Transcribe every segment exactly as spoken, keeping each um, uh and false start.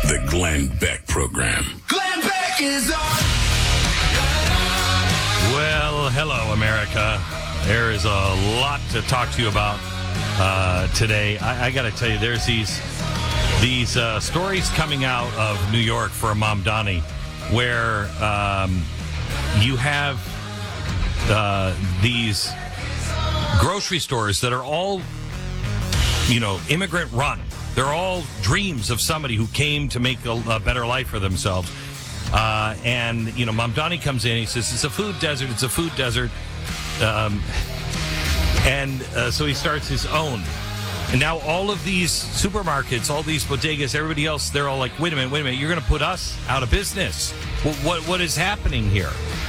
The Glenn Beck Program. Glenn Beck is on. Well, hello, America. There is a lot to talk to you about uh, today. I, I got to tell you, there's these these uh, stories coming out of New York for Mamdani, where um, you have uh, these grocery stores that are all, you know, immigrant run. They're all dreams of somebody who came to make a, a better life for themselves. Uh, and, you know, Mamdani comes in, he says, it's a food desert, it's a food desert. Um, and uh, so he starts his own. And now all of these supermarkets, all these bodegas, everybody else, they're all like, wait a minute, wait a minute, you're going to put us out of business. What, what, what is happening here?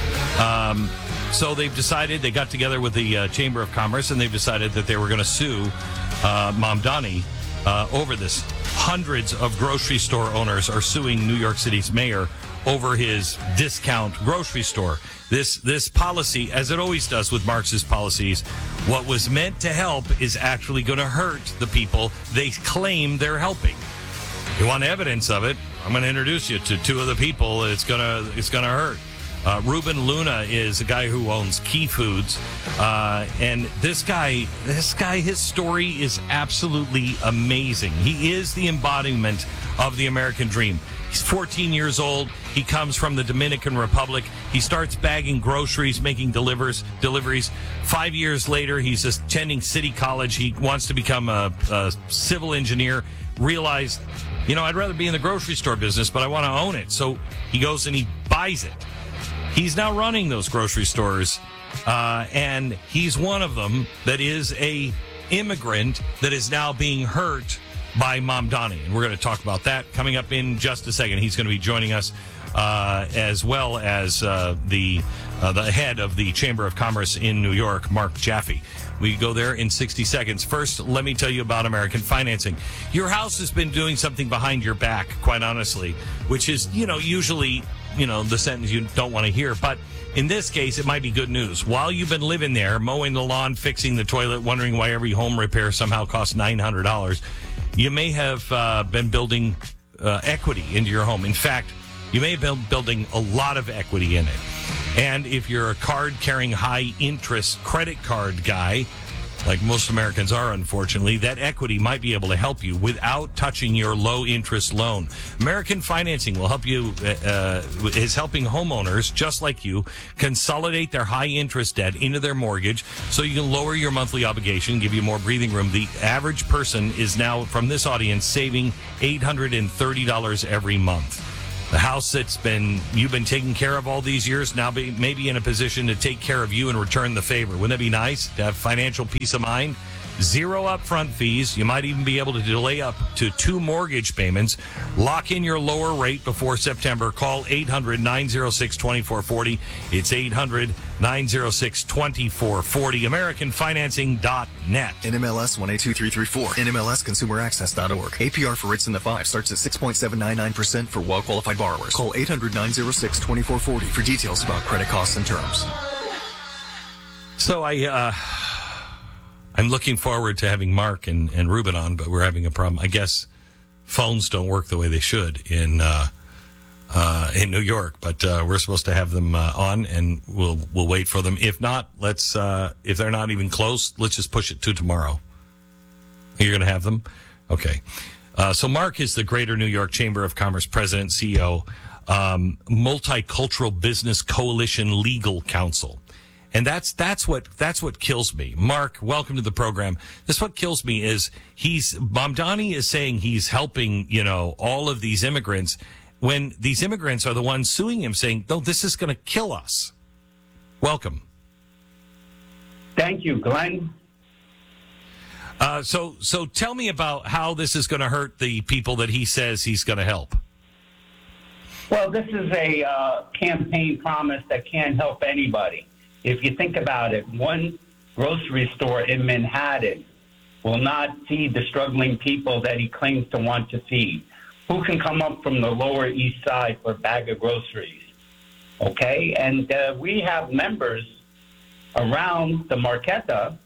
Um, so they've decided, they got together with the uh, Chamber of Commerce, and they've decided that they were going to sue uh, Mamdani Uh, over this. Hundreds of grocery store owners are suing New York City's mayor over his discount grocery store. This this policy, as it always does with Marxist policies, what was meant to help is actually going to hurt the people they claim they're helping. You want evidence of it? I'm going to introduce you to two of the people it's going to it's going to hurt. Uh, Ruben Luna is a guy who owns Key Foods, uh, and this guy, this guy, his story is absolutely amazing. He is the embodiment of the American dream. He's fourteen years old. He comes from the Dominican Republic. He starts bagging groceries, making delivers deliveries. Five years later, he's attending City College. He wants to become a, a civil engineer. Realized, you know, I'd rather be in the grocery store business, but I want to own it. So he goes and he buys it. He's now running those grocery stores, uh, and he's one of them that is a immigrant that is now being hurt by Mamdani. And we're going to talk about that coming up in just a second. He's going to be joining us, uh, as well as uh, the uh, the head of the Chamber of Commerce in New York, Mark Jaffe. We go there in sixty seconds. First, let me tell you about American Financing. Your house has been doing something behind your back, quite honestly, which is, you know, usually, you know, the sentence you don't want to hear. But in this case, it might be good news. While you've been living there, mowing the lawn, fixing the toilet, wondering why every home repair somehow costs nine hundred dollars, you may have uh, been building uh, equity into your home. In fact, you may have been building a lot of equity in it. And if you're a card-carrying, high-interest credit card guy, like most Americans are, unfortunately, that equity might be able to help you without touching your low-interest loan. American Financing will help you, uh, is helping homeowners just like you consolidate their high-interest debt into their mortgage so you can lower your monthly obligation, give you more breathing room. The average person is now, from this audience, saving eight hundred thirty dollars every month. The house that's been you've been taking care of all these years now be maybe in a position to take care of you and return the favor. Wouldn't that be nice to have financial peace of mind? Zero upfront fees. You might even be able to delay up to two mortgage payments. Lock in your lower rate before September. Call eight hundred, nine oh six, two four four oh. It's eight hundred, nine oh six, two four four oh. American Financing dot net. N M L S one eight two three three four. N M L S consumer access dot org. A P R for rates in the five starts at six point seven nine nine percent for well-qualified borrowers. Call eight hundred, nine oh six, two four four oh for details about credit costs and terms. So I... uh I'm looking forward to having Mark and, and Ruben on, but we're having a problem. I guess phones don't work the way they should in uh, uh, in New York, but uh, we're supposed to have them uh, on, and we'll we'll wait for them. If not, let's uh, if they're not even close, let's just push it to tomorrow. You're going to have them? Okay. Uh, so Mark is the Greater New York Chamber of Commerce president, C E O, um, Multicultural Business Coalition Legal Counsel. And that's that's what that's what kills me. Mark, welcome to the program. This what kills me is he's Mamdani is saying he's helping, you know, all of these immigrants when these immigrants are the ones suing him, saying, "No, this is going to kill us." Welcome. Thank you, Glenn. Uh, so so tell me about how this is going to hurt the people that he says he's going to help. Well, this is a uh, campaign promise that can't help anybody. If you think about it, one grocery store in Manhattan will not feed the struggling people that he claims to want to feed. Who can come up from the Lower East Side for a bag of groceries? Okay? And uh, we have members around the Marquetta,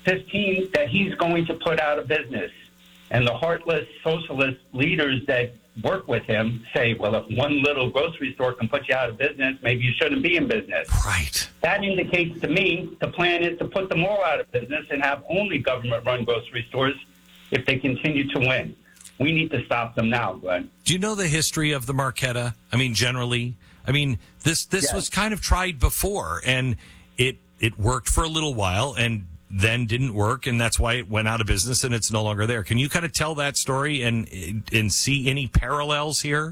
fifteen, that he's going to put out of business. And the heartless socialist leaders that work with him say, well, if one little grocery store can put you out of business, maybe you shouldn't be in business. Right. That indicates to me the plan is to put them all out of business and have only government-run grocery stores if they continue to win. We need to stop them now, Glenn. Do you know the history of the Marquetta? I mean, generally, I mean, this this Yes. was kind of tried before, and it it worked for a little while, and then didn't work, and that's why it went out of business, and it's no longer there. Can you kind of tell that story and and see any parallels here?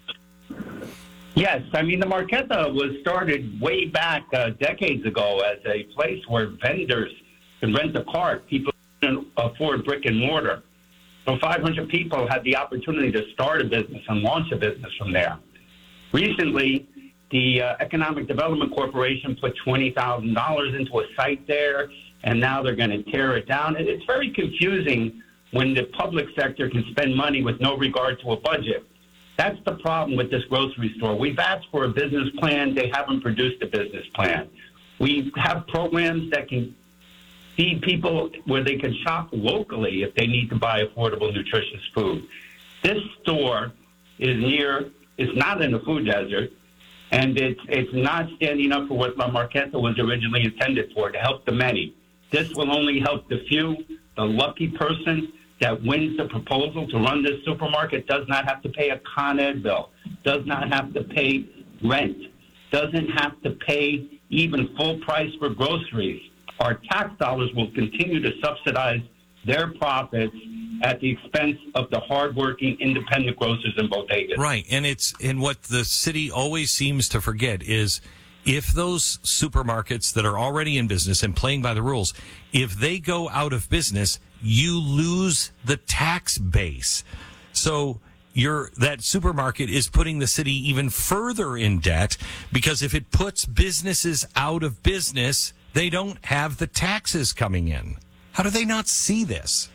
Yes, I mean, the Marquetta was started way back uh, decades ago as a place where vendors could rent a cart. People couldn't afford brick and mortar. So five hundred people had the opportunity to start a business and launch a business from there. Recently, the uh, Economic Development Corporation put twenty thousand dollars into a site there, and now they're going to tear it down. And it's very confusing when the public sector can spend money with no regard to a budget. That's the problem with this grocery store. We've asked for a business plan. They haven't produced a business plan. We have programs that can feed people where they can shop locally if they need to buy affordable, nutritious food. This store is near, it's not in a food desert, and it's, it's not standing up for what La Marquetta was originally intended for, to help the many. This will only help the few. The lucky person that wins the proposal to run this supermarket does not have to pay a Con Ed bill, does not have to pay rent, doesn't have to pay even full price for groceries. Our tax dollars will continue to subsidize their profits at the expense of the hardworking independent grocers and bodegas. Right, and it's and what the city always seems to forget is if those supermarkets that are already in business and playing by the rules, if they go out of business, you lose the tax base. So your that supermarket is putting the city even further in debt, because if it puts businesses out of business, they don't have the taxes coming in. How do they not see this?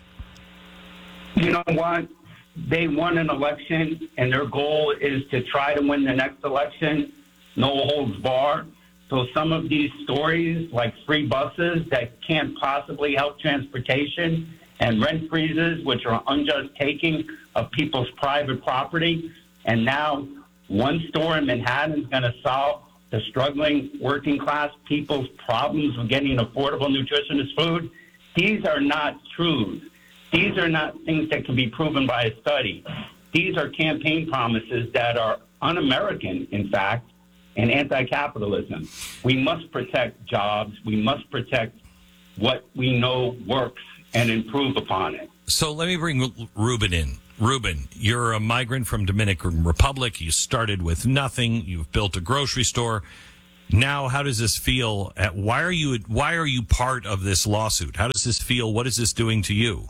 You know what? They won an election, and their goal is to try to win the next election, no holds barred. So some of these stories, like free buses that can't possibly help transportation, and rent freezes, which are unjust taking of people's private property, and now one store in Manhattan is going to solve the struggling working class people's problems with getting affordable, nutritious food. These are not truths. These are not things that can be proven by a study. These are campaign promises that are un-American, in fact, and anti-capitalism. We must protect jobs. We must protect what we know works and improve upon it. So let me bring Ruben in. Ruben, you're a migrant from Dominican Republic. You started with nothing. You've built a grocery store. Now, how does this feel? At, why are you why are you part of this lawsuit? How does this feel? What is this doing to you?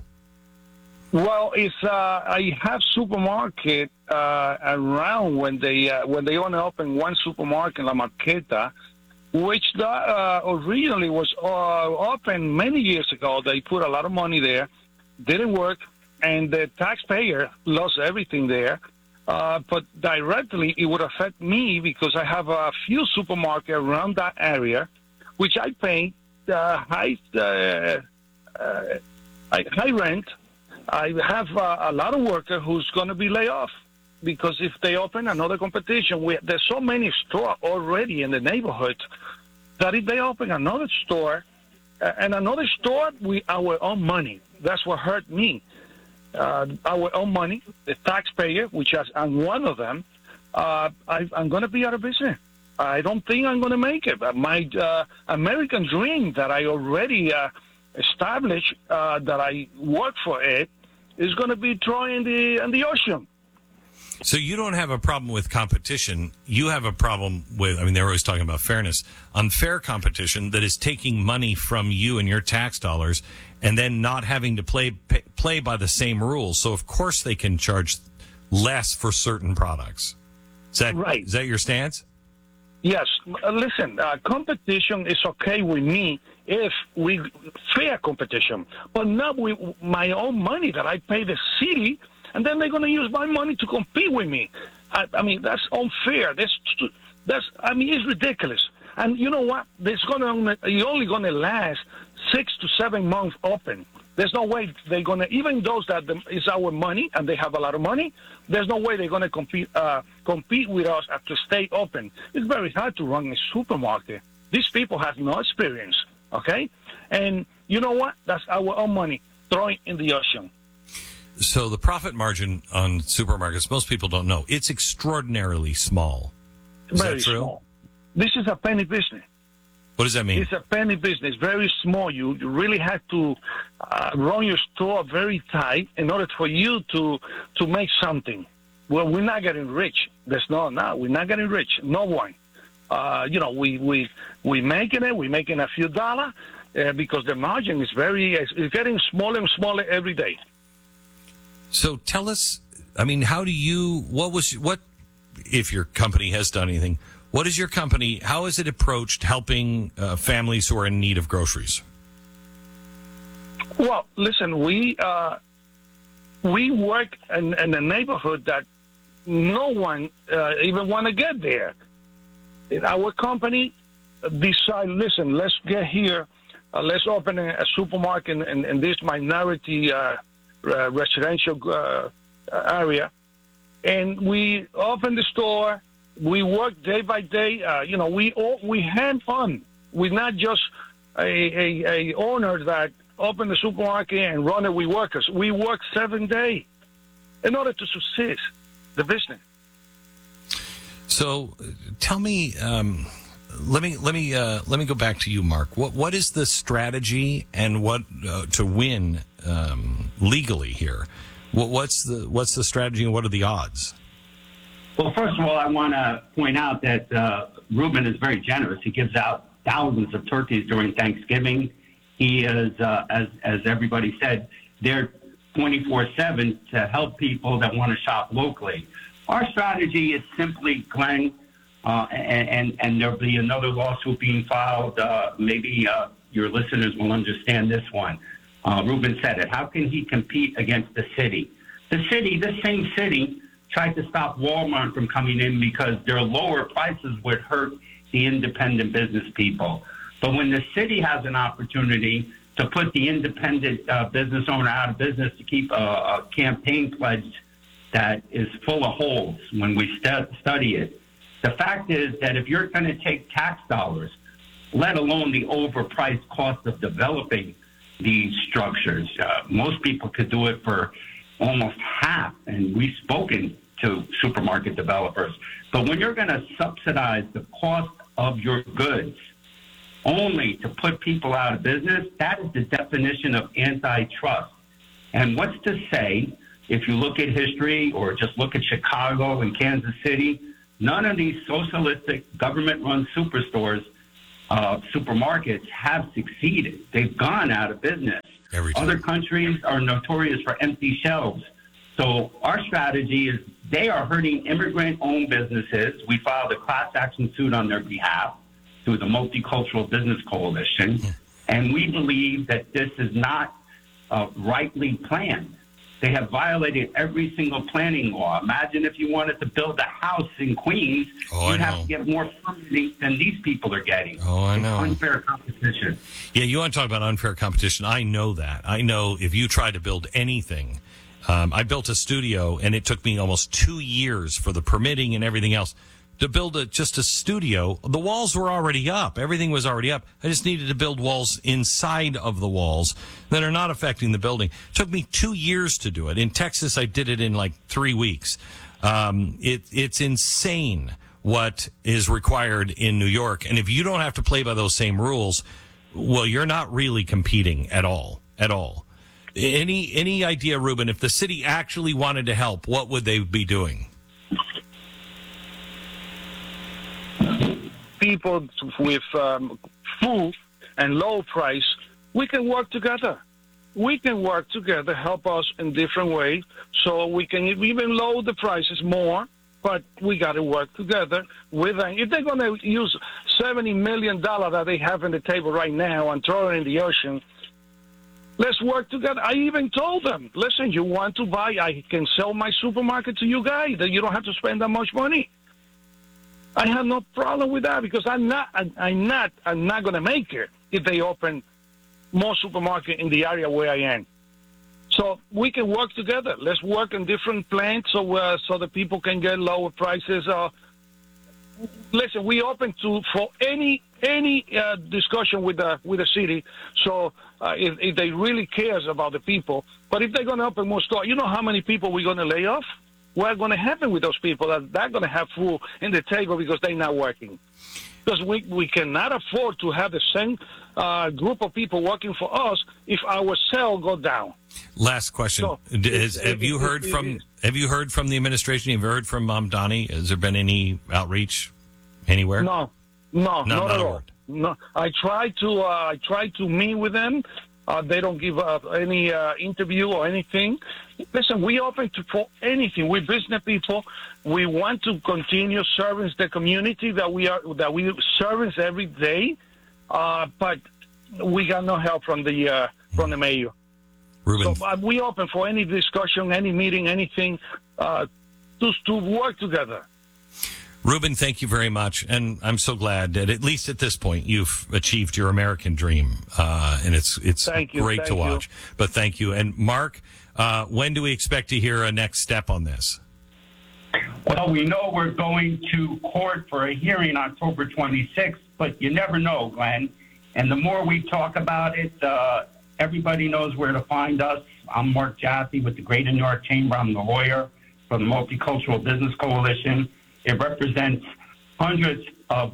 Well, it's uh, I have supermarket uh, around when they uh, when they only open one supermarket in La Marquetta, which uh, originally was uh, open many years ago. They put a lot of money there, didn't work, and the taxpayer lost everything there. Uh, but directly, it would affect me because I have a few supermarkets around that area, which I pay uh, high uh, uh, high rent. I have uh, a lot of workers who's going to be laid off because if they open another competition, we, there's so many stores already in the neighborhood that if they open another store uh, and another store with our own money, that's what hurt me. Uh, our own money, the taxpayer, which is, I'm one of them, uh, I, I'm going to be out of business. I don't think I'm going to make it. My uh, American dream that I already uh, established, uh, that I work for it, is going to be thrown in the in the ocean. So you don't have a problem with competition. You have a problem with, I mean, they're always talking about fairness, unfair competition that is taking money from you and your tax dollars and then not having to play pay, play by the same rules. So, of course, they can charge less for certain products. Is that right? Is that your stance? Yes. Uh, listen, uh, competition is okay with me if we fair competition, but not with my own money that I pay the city, and then they're going to use my money to compete with me. I, I mean, that's unfair. That's that's. I mean, it's ridiculous. And you know what? It's going to. It's only going to last six to seven months open. There's no way they're going to, even those that the, it's our money and they have a lot of money, there's no way they're going to compete uh, compete with us to stay open. It's very hard to run a supermarket. These people have no experience, okay? And you know what? That's our own money thrown in the ocean. So the profit margin on supermarkets, most people don't know. It's extraordinarily small. Is Very that true? small. This is a penny business. What does that mean? It's a penny business, very small. You, you really have to uh, run your store very tight in order for you to to make something. Well, we're not getting rich. There's no, no, we're not getting rich. No one. Uh, you know, we we we making it. We're making a few dollars uh, because the margin is very. It's getting smaller and smaller every day. So tell us. I mean, how do you? What was what? If your company has done anything. What is your company, how is it approached helping uh, families who are in need of groceries? Well, listen, we uh, we work in, in a neighborhood that no one uh, even want to get there. In our company decide, listen, let's get here, uh, let's open a, a supermarket in, in, in this minority uh, uh, residential uh, area, and we open the store. We work day by day. Uh, you know, we all, we hand on. We're not just a, a, a owner that open the supermarket and run it with workers. We work seven days in order to subsist the business. So, tell me. Um, let me let me uh, let me go back to you, Mark. What what is the strategy and what uh, to win um, legally here? What, what's the what's the strategy and what are the odds? Well, first of all, I want to point out that uh, Ruben is very generous. He gives out thousands of turkeys during Thanksgiving. He is, uh, as as everybody said, there twenty-four seven to help people that want to shop locally. Our strategy is simply, Glenn, uh, and, and, and there'll be another lawsuit being filed. Uh, maybe uh, your listeners will understand this one. Uh, Ruben said it. How can he compete against the city? The city, the same city, tried to stop Walmart from coming in because their lower prices would hurt the independent business people. But when the city has an opportunity to put the independent uh, business owner out of business to keep a, a campaign pledge that is full of holes when we st- study it, the fact is that if you're going to take tax dollars, let alone the overpriced cost of developing these structures, uh, most people could do it for almost half, and we've spoken to supermarket developers. But when you're going to subsidize the cost of your goods only to put people out of business, that is the definition of antitrust. And what's to say, if you look at history or just look at Chicago and Kansas City, none of these socialistic government-run superstores, uh, supermarkets have succeeded. They've gone out of business. Every time. Other countries are notorious for empty shelves. So our strategy is they are hurting immigrant-owned businesses. We filed a class action suit on their behalf through the Multicultural Business Coalition, yeah. and we believe that this is not uh, rightly planned. They have violated every single planning law. Imagine if you wanted to build a house in Queens, oh, you'd I have know. to get more permitting than these people are getting. Oh, I it's know. Unfair competition. Yeah, you want to talk about unfair competition. I know that. I know if you try to build anything, um, I built a studio, and it took me almost two years for the permitting and everything else to build a, just a studio. The walls were already up. Everything was already up. I just needed to build walls inside of the walls that are not affecting the building. It took me two years to do it. In Texas, I did it in like three weeks. Um, it, it's insane what is required in New York. And if you don't have to play by those same rules, well, you're not really competing at all, at all. Any, any idea, Ruben, if the city actually wanted to help, what would they be doing? People with um, food and low price, we can work together. We can work together, help us in different ways, so we can even lower the prices more, but we got to work together with them. If they're going to use seventy million dollars that they have on the table right now and throw it in the ocean, let's work together. I even told them, listen, you want to buy, I can sell my supermarket to you guys, that you don't have to spend that much money. I have no problem with that because I'm not, I'm not, I'm not going to make it if they open more supermarket in the area where I am. So we can work together. Let's work in different plants so uh, so the people can get lower prices. Uh, listen, we open to for any any uh, discussion with the with the city. So uh, if, if they really cares about the people, but if they're going to open more stores, you know how many people we're going to lay off? What's going to happen with those people? That they're going to have food in the table because they're not working. Because we we cannot afford to have the same uh, group of people working for us if our sales go down. Last question: So, Is, it- Have it- you it- heard it- from it- Have you heard from the administration? Have you heard from Mom Donnie? Has there been any outreach anywhere? No, no, No, not not at a all. word. No, I try to uh, I try to meet with them. Uh, they don't give up any uh, interview or anything. Listen, we open to for anything. We're business people. We want to continue serving the community that we are that we service every day. Uh, but we got no help from the uh, from the mayor. Ruben, So uh, we open for any discussion, any meeting, anything uh, to to work together. Ruben, thank you very much, and I'm so glad that at least at this point you've achieved your American dream, uh, and it's it's Thank you, great thank to you. watch. But thank you, and Mark, uh, when do we expect to hear a next step on this? Well, we know we're going to court for a hearing October twenty-sixth, but you never know, Glenn. And the more we talk about it, uh, everybody knows where to find us. I'm Mark Jaffe with the Greater New York Chamber. I'm the lawyer for the Multicultural Business Coalition. It represents hundreds of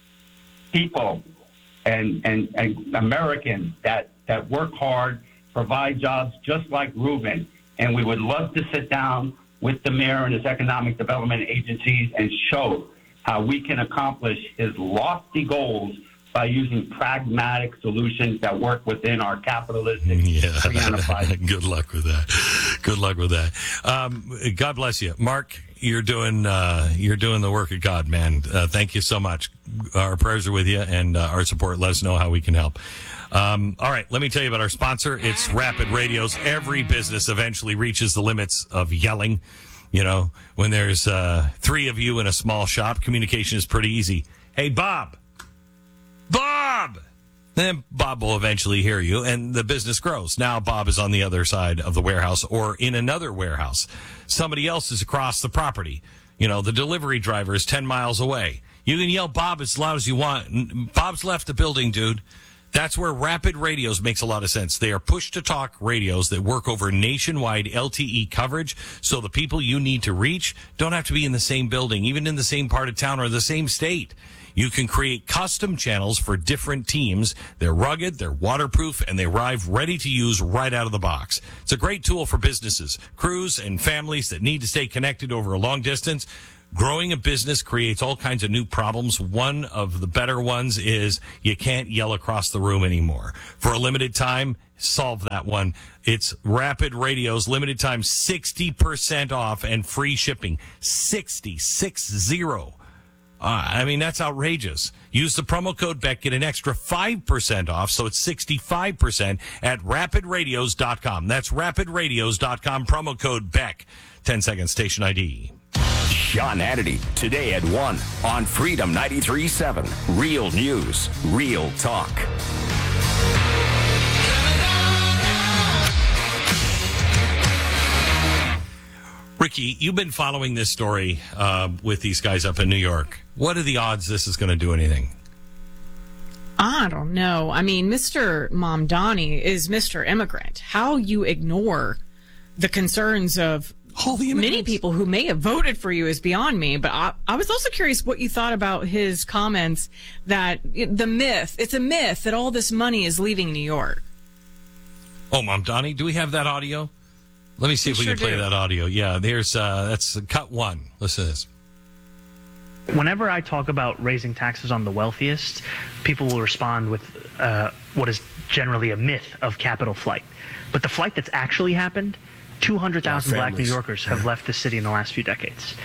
people and, and, and Americans that, that work hard, provide jobs just like Ruben. And we would love to sit down with the mayor and his economic development agencies and show how we can accomplish his lofty goals by using pragmatic solutions that work within our capitalistic Yeah, free enterprise. good luck with that. Good luck with that. Um, God bless you, Mark. You're doing uh, you're doing the work of God, man. Uh, thank you so much. Our prayers are with you, and uh, our support. Let us know how we can help. Um, all right, let me tell you about our sponsor. It's Rapid Radios. Every business eventually reaches the limits of yelling. You know, when there's uh, three of you in a small shop, communication is pretty easy. Hey, Bob. Bob! Then Bob will eventually hear you, and the business grows. Now Bob is on the other side of the warehouse or in another warehouse. Somebody else is across the property. You know, the delivery driver is ten miles away. You can yell Bob as loud as you want. Bob's left the building, dude. That's where Rapid Radios makes a lot of sense. They are push-to-talk radios that work over nationwide L T E coverage, so the people you need to reach don't have to be in the same building, even in the same part of town or the same state. You can create custom channels for different teams. They're rugged, they're waterproof, and they arrive ready to use right out of the box. It's a great tool for businesses, crews, and families that need to stay connected over a long distance. Growing a business creates all kinds of new problems. One of the better ones is you can't yell across the room anymore. For a limited time, solve that one. It's Rapid Radios, limited time, sixty percent off and free shipping. sixty, six zero. Uh, I mean, that's outrageous. Use the promo code Beck, get an extra five percent off, so it's sixty-five percent at rapid radios dot com. That's rapid radios dot com, promo code Beck. ten seconds, station I D. Sean Hannity, today at one on Freedom ninety-three point seven. Real news, real talk. Ricky, you've been following this story uh, with these guys up in New York. What are the odds this is going to do anything? I don't know. I mean, Mister Mamdani is Mister Immigrant. How you ignore the concerns of All the many immigrants. people who may have voted for you is beyond me. But I, I was also curious what you thought about his comments that the myth, it's a myth that all this money is leaving New York. Oh, Mom Donnie, do we have that audio? Let me see if we sure can play do. that audio. Yeah, there's uh, that's cut one. Listen to this. Whenever I talk about raising taxes on the wealthiest, people will respond with uh, what is generally a myth of capital flight. But the flight that's actually happened, two hundred thousand Yeah, black New families. Yorkers have left the city in the last few decades.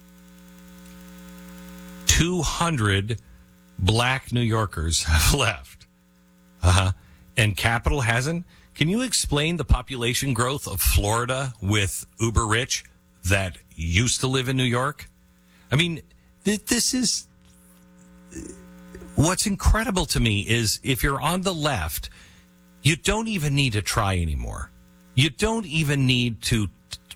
two hundred black New Yorkers have left. Uh-huh. And capital hasn't? Can you explain the population growth of Florida with uber rich that used to live in New York? I mean, th- this is what's incredible to me is if you're on the left, You don't even need to try anymore. You don't even need to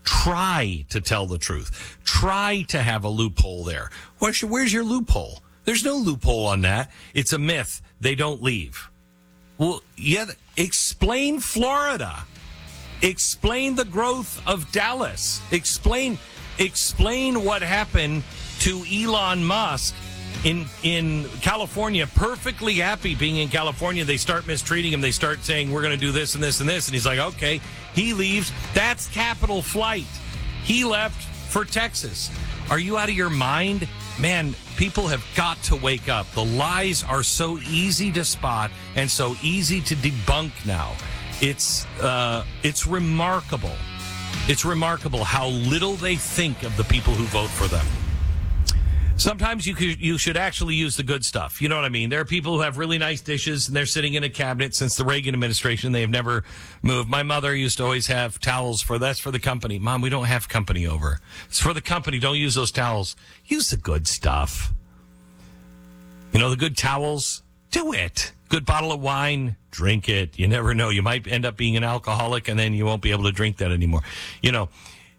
try to tell the truth. Try to have a loophole there. Where's your, where's your loophole? There's no loophole on that. It's a myth. They don't leave. Well, yeah, explain Florida. Explain the growth of Dallas. Explain explain what happened to Elon Musk in in California, perfectly happy being in California. They start mistreating him. They start saying, we're going to do this and this and this. And he's like, okay, he leaves. That's capital flight. He left for Texas. Are you out of your mind? Man, people have got to wake up. The lies are so easy to spot and so easy to debunk now. It's uh, it's remarkable. It's remarkable how little they think of the people who vote for them. Sometimes you could, you should actually use the good stuff. You know what I mean? There are people who have really nice dishes, and they're sitting in a cabinet since the Reagan administration. They have never moved. My mother used to always have towels for, that's for the company. Mom, we don't have company over. It's for the company. Don't use those towels. Use the good stuff. You know, the good towels, do it. Good bottle of wine, drink it. You never know. You might end up being an alcoholic, and then you won't be able to drink that anymore. You know,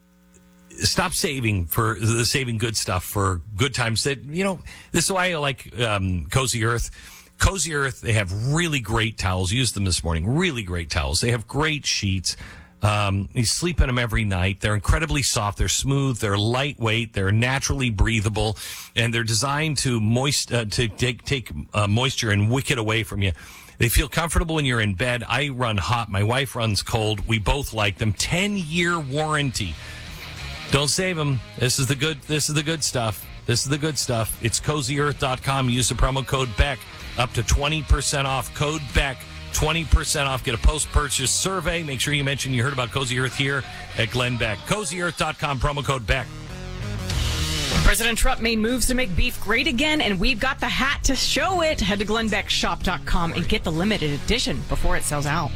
stop saving for the saving good stuff for good times. That, you know, this is why I like um, Cozy Earth. Cozy Earth, they have really great towels. Used them this morning. Really great towels. They have great sheets. Um, you sleep in them every night. They're incredibly soft. They're smooth. They're lightweight. They're naturally breathable, and they're designed to moist uh, to take take uh, moisture and wick it away from you. They feel comfortable when you're in bed. I run hot. My wife runs cold. We both like them. ten-year warranty. Don't save them. This is the good. This is the good stuff. This is the good stuff. It's cozy earth dot com. Use the promo code Beck up to twenty percent off. Code Beck, twenty percent off. Get a post-purchase survey. Make sure you mention you heard about Cozy Earth here at Glenn Beck. cozy earth dot com. Promo code Beck. President Trump made moves to make beef great again, and we've got the hat to show it. Head to glenn beck shop dot com and get the limited edition before it sells out.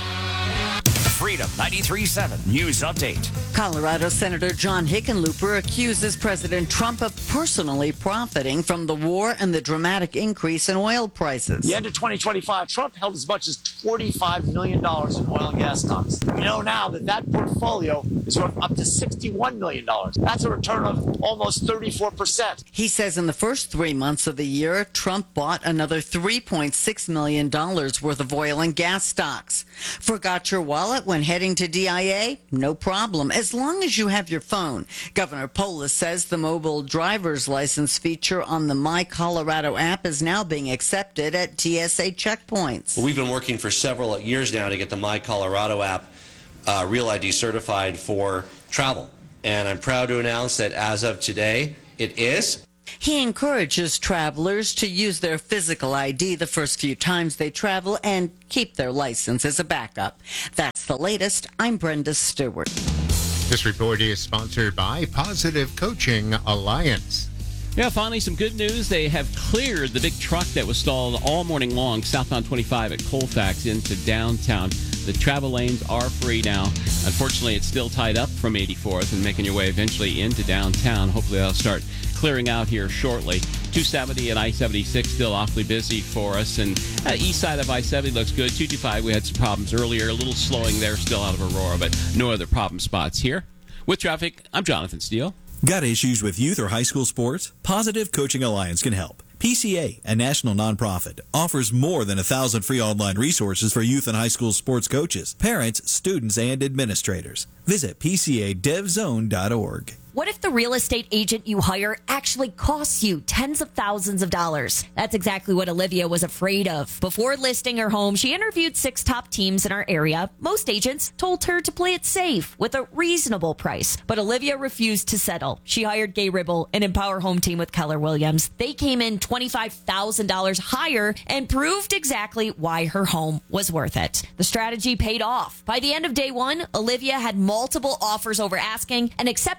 Freedom ninety-three point seven News Update. Colorado Senator John Hickenlooper accuses President Trump of personally profiting from the war and the dramatic increase in oil prices. The end of twenty twenty-five, Trump held as much as forty-five million dollars in oil and gas stocks. We know now that that portfolio is worth up to sixty-one million dollars. That's a return of almost thirty-four percent. He says in the first three months of the year, Trump bought another three point six million dollars worth of oil and gas stocks. Forgot your wallet when heading to D I A? No problem, as long as you have your phone. Governor Polis says the mobile driver's license feature on the My Colorado app is now being accepted at T S A checkpoints. Well, we've been working for several years now to get the My Colorado app uh, Real I D certified for travel. And I'm proud to announce that as of today, it is. He encourages travelers to use their physical I D the first few times they travel and keep their license as a backup. That's the latest. I'm Brenda Stewart. This report is sponsored by Positive Coaching Alliance. Yeah, finally some good news. They have cleared the big truck that was stalled all morning long southbound twenty-five at Colfax into downtown. The travel lanes are free now. Unfortunately, it's still tied up from eighty-fourth and making your way eventually into downtown. Hopefully, they'll start clearing out here shortly. two seventy and I seventy-six still awfully busy for us. And uh, east side of I seventy looks good. two twenty-five, we had some problems earlier. A little slowing there still out of Aurora, but no other problem spots here. With traffic, I'm Jonathan Steele. Got issues with youth or high school sports? Positive Coaching Alliance can help. P C A, a national nonprofit, offers more than a thousand free online resources for youth and high school sports coaches, parents, students, and administrators. Visit p c a dev zone dot org. What if the real estate agent you hire actually costs you tens of thousands of dollars? That's exactly what Olivia was afraid of. Before listing her home, she interviewed six top teams in our area. Most agents told her to play it safe with a reasonable price, but Olivia refused to settle. She hired Gay Ribble, an Empower Home team with Keller Williams. They came in twenty-five thousand dollars higher and proved exactly why her home was worth it. The strategy paid off. By the end of day one, Olivia had multiple offers over asking and accepted an offer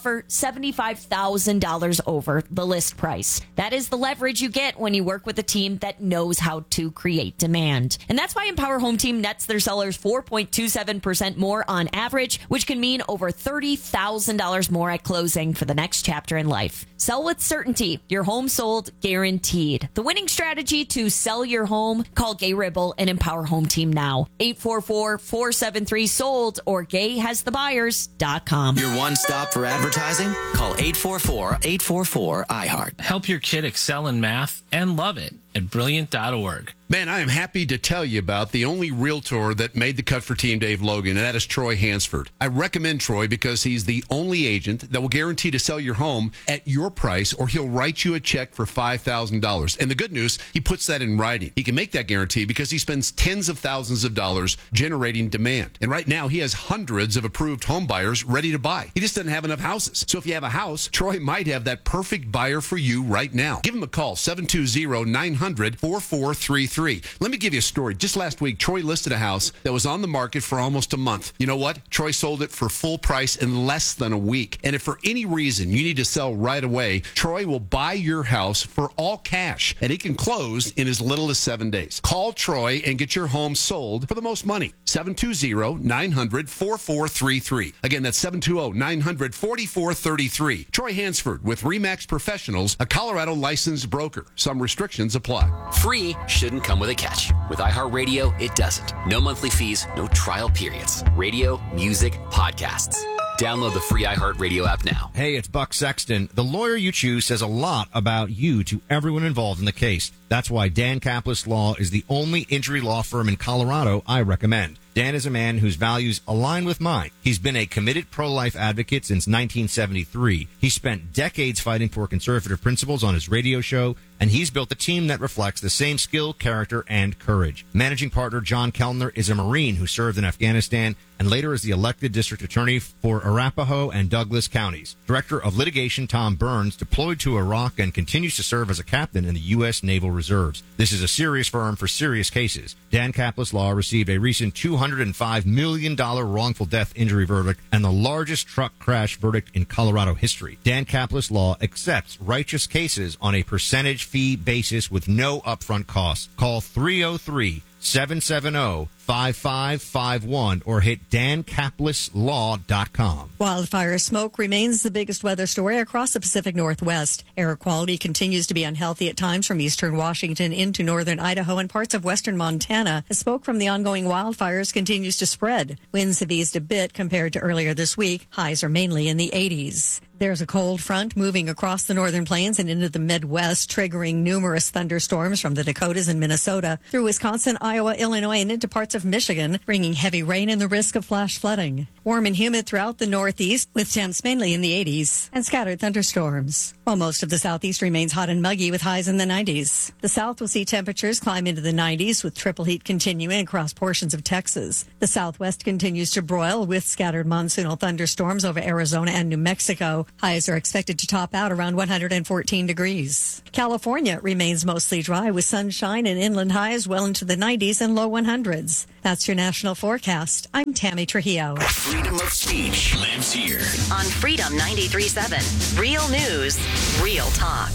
offer seventy-five thousand dollars over the list price. That is the leverage you get when you work with a team that knows how to create demand. And that's why Empower Home Team nets their sellers four point two seven percent more on average, which can mean over thirty thousand dollars more at closing for the next chapter in life. Sell with certainty. Your home sold guaranteed. The winning strategy to sell your home? Call Gay Ribble and Empower Home Team now. eight four four, four seven three, sold or gay has the buyers dot com. Your one stop for advertising? Call eight four four, eight four four, I heart. Help your kid excel in math and love it at brilliant dot org. Man, I am happy to tell you about the only realtor that made the cut for Team Dave Logan, and that is Troy Hansford. I recommend Troy because he's the only agent that will guarantee to sell your home at your price, or he'll write you a check for five thousand dollars. And the good news, he puts that in writing. He can make that guarantee because he spends tens of thousands of dollars generating demand. And right now, he has hundreds of approved home buyers ready to buy. He just doesn't have enough houses. So if you have a house, Troy might have that perfect buyer for you right now. Give him a call, seven two zero, nine hundred, four four three three. Let me give you a story. Just last week, Troy listed a house that was on the market for almost a month. You know what? Troy sold it for full price in less than a week. And if for any reason you need to sell right away, Troy will buy your house for all cash, and he can close in as little as seven days. Call Troy and get your home sold for the most money. seven two zero, nine hundred, four four three three. Again, that's seven two zero, nine hundred, four four three three. Troy Hansford with RE/MAX Professionals, a Colorado licensed broker. Some restrictions apply. Free shouldn't come with a catch. With iHeartRadio, it doesn't. No monthly fees, no trial periods. Radio, music, podcasts. Download the free iHeartRadio app now. Hey, it's Buck Sexton. The lawyer you choose says a lot about you to everyone involved in the case. That's why Dan Kaplis Law is the only injury law firm in Colorado I recommend. Dan is a man whose values align with mine. He's been a committed pro-life advocate since nineteen seventy-three. He spent decades fighting for conservative principles on his radio show, and he's built a team that reflects the same skill, character, and courage. Managing partner John Kellner is a Marine who served in Afghanistan and later is the elected district attorney for Arapahoe and Douglas counties. Director of litigation Tom Burns deployed to Iraq and continues to serve as a captain in the U S Naval Reserves. This is a serious firm for serious cases. Dan Kaplis Law received a recent two hundred five million dollars wrongful death injury verdict and the largest truck crash verdict in Colorado history. Dan Kaplis Law accepts righteous cases on a percentage fee basis with no upfront costs. Call three oh three, seven seven zero, five five five one or hit dan kaplis law dot com. Wildfire smoke remains the biggest weather story across the Pacific Northwest. Air quality continues to be unhealthy at times from eastern Washington into northern Idaho and parts of western Montana as smoke from the ongoing wildfires continues to spread. Winds have eased a bit compared to earlier this week. Highs are mainly in the eighties. There's a cold front moving across the northern plains and into the Midwest, triggering numerous thunderstorms from the Dakotas and Minnesota through Wisconsin, Iowa, Illinois, and into parts of Michigan, bringing heavy rain and the risk of flash flooding. Warm and humid throughout the Northeast, with temps mainly in the eighties, and scattered thunderstorms. While most of the Southeast remains hot and muggy with highs in the nineties. The South will see temperatures climb into the nineties, with triple heat continuing across portions of Texas. The Southwest continues to broil with scattered monsoonal thunderstorms over Arizona and New Mexico. Highs are expected to top out around one hundred fourteen degrees. California remains mostly dry with sunshine and inland highs well into the nineties and low hundreds. That's your national forecast. I'm Tammy Trujillo. Freedom of speech lives here on Freedom ninety-three point seven. Real news, real talk.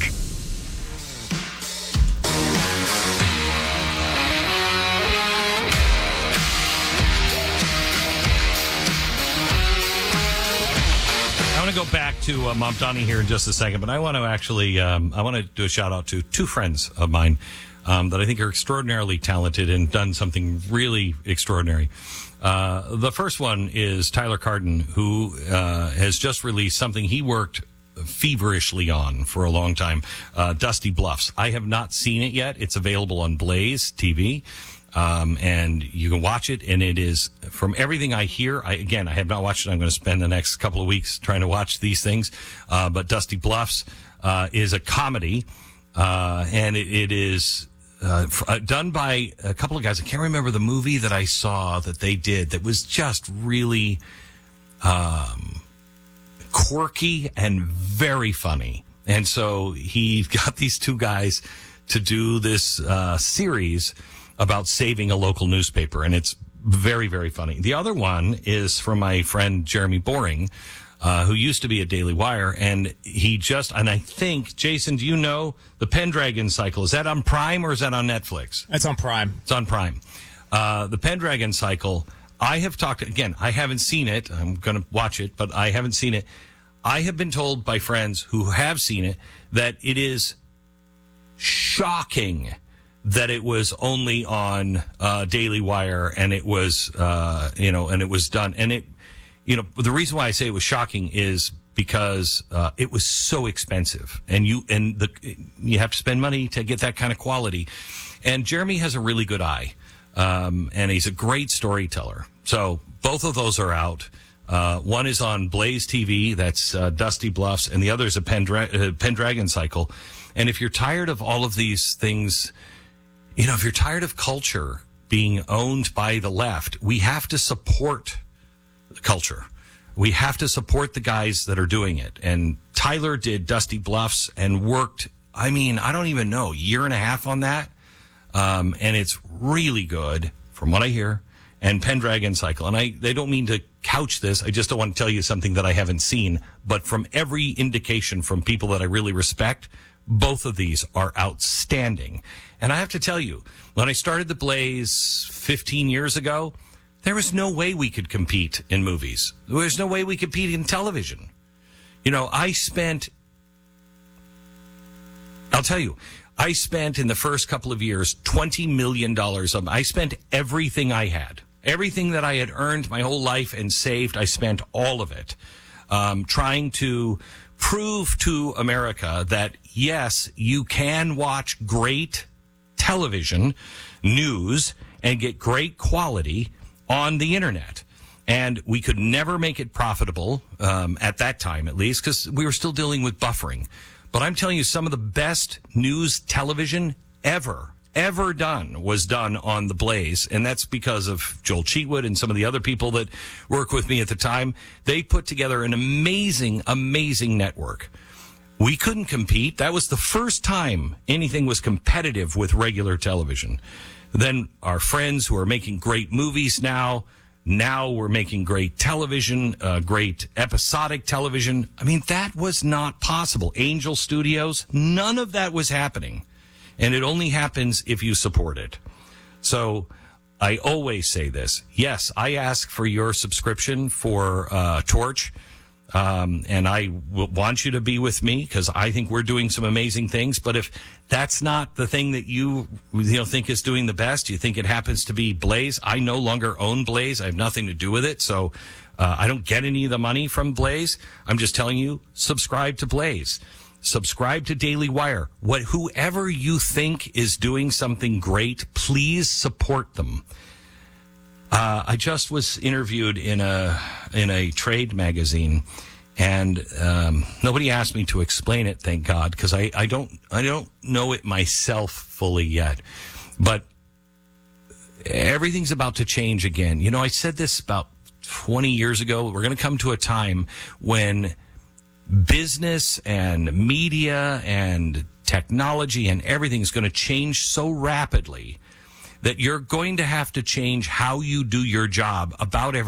I want to go back to uh, Mom Donnie here in just a second, but I want to actually, um, I want to do a shout out to two friends of mine um, that I think are extraordinarily talented and done something really extraordinary. Uh, the first one is Tyler Carden, who uh, has just released something he worked feverishly on for a long time, uh, Dusty Bluffs. I have not seen it yet. It's available on Blaze T V. Um, and you can watch it, and it is, from everything I hear, I, again, I have not watched it. I'm going to spend the next couple of weeks trying to watch these things. Uh, but Dusty Bluffs, uh, is a comedy, uh, and it, it is, uh, f- uh, done by a couple of guys. I can't remember the movie that I saw that they did that was just really, um, quirky and very funny. And so he got these two guys to do this, uh, series about saving a local newspaper, and it's very, very funny. The other one is from my friend Jeremy Boring, uh, who used to be at Daily Wire, and he just, and I think, Jason, do you know the Pendragon cycle? Is that on Prime or is that on Netflix? It's on Prime. It's on Prime. Uh, the Pendragon cycle, I have talked, again, I haven't seen it. I'm going to watch it, but I haven't seen it. I have been told by friends who have seen it that it is shocking that it was only on uh, Daily Wire and it was, uh, you know, and it was done. And it, you know, the reason why I say it was shocking is because uh, it was so expensive, and you and the you have to spend money to get that kind of quality. And Jeremy has a really good eye, um, and he's a great storyteller. So both of those are out. Uh, one is on Blaze T V, that's uh, Dusty Bluffs, and the other is a Pendra- uh, Pendragon cycle. And if you're tired of all of these things, you know, if you're tired of culture being owned by the left, we have to support the culture. We have to support the guys that are doing it. And Tyler did Dusty Bluffs and worked, I mean, I don't even know, a year and a half on that. Um, and it's really good, from what I hear. And Pendragon cycle. And I, they don't mean to couch this. I just don't want to tell you something that I haven't seen. But from every indication from people that I really respect, both of these are outstanding. And I have to tell you, when I started the Blaze fifteen years ago, there was no way we could compete in movies. There was no way we could compete in television. You know, I spent, I'll tell you, I spent in the first couple of years twenty million dollars. I spent everything I had. Everything that I had earned my whole life and saved, I spent all of it um, trying to prove to America that, yes, you can watch great television, news, and get great quality on the internet. And we could never make it profitable, um, at that time at least, because we were still dealing with buffering. But I'm telling you, some of the best news television ever, ever done was done on the Blaze. And that's because of Joel Cheatwood and some of the other people that work with me at the time. They put together an amazing, amazing network. We couldn't compete. That was the first time anything was competitive with regular television. Then our friends who are making great movies now, now we're making great television, uh, great episodic television. I mean, that was not possible. Angel Studios, none of that was happening. And it only happens if you support it. So I always say this. Yes, I ask for your subscription for uh, Torch. Um, and I w- want you to be with me because I think we're doing some amazing things. But if that's not the thing that you, you know, think is doing the best, you think it happens to be Blaze. I no longer own Blaze. I have nothing to do with it. So uh, I don't get any of the money from Blaze. I'm just telling you, subscribe to Blaze. Subscribe to Daily Wire. What, whoever you think is doing something great, please support them. Uh, I just was interviewed in a in a trade magazine, and um, nobody asked me to explain it. Thank God, because I, I don't I don't know it myself fully yet. But everything's about to change again. You know, I said this about twenty years ago. We're going to come to a time when business and media and technology and everything is going to change so rapidly that you're going to have to change how you do your job about every